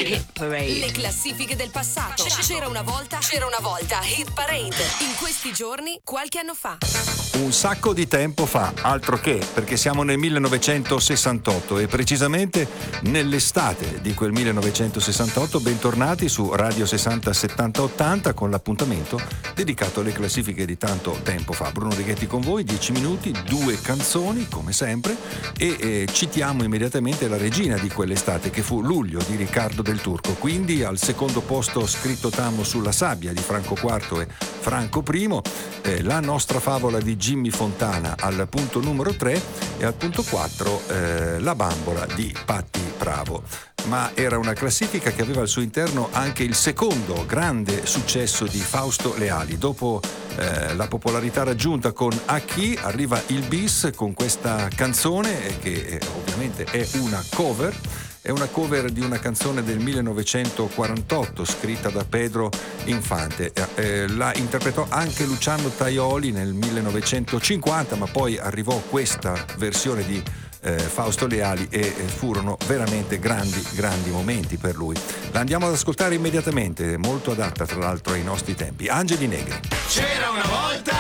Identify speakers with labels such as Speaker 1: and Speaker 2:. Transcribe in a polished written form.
Speaker 1: Hit Parade.
Speaker 2: Le classifiche del passato. C'era una volta Hit Parade. In questi giorni, qualche anno fa.
Speaker 3: Un sacco di tempo fa, altro che, perché siamo nel 1968 e precisamente nell'estate di quel 1968. Bentornati su Radio 60 70 80 con l'appuntamento dedicato alle classifiche di tanto tempo fa. Bruno Righetti con voi, 10 minuti, 2 canzoni come sempre e citiamo immediatamente la regina di quell'estate che fu Luglio di Riccardo del Turco. Quindi al secondo posto Scritto Tammo sulla sabbia di Franco IV e Franco I, la nostra favola di Jimmy Fontana al punto numero 3 e al punto 4 La bambola di Patti Bravo. Ma era una classifica che aveva al suo interno anche il secondo grande successo di Fausto Leali. Dopo la popolarità raggiunta con A chi arriva il bis con questa canzone che ovviamente è una cover. È una cover di una canzone del 1948 scritta da Pedro Infante. La interpretò anche Luciano Tajoli nel 1950, ma poi arrivò questa versione di Fausto Leali e furono veramente grandi momenti per lui. La andiamo ad ascoltare immediatamente, molto adatta tra l'altro ai nostri tempi. Angeli Negri.
Speaker 4: C'era una volta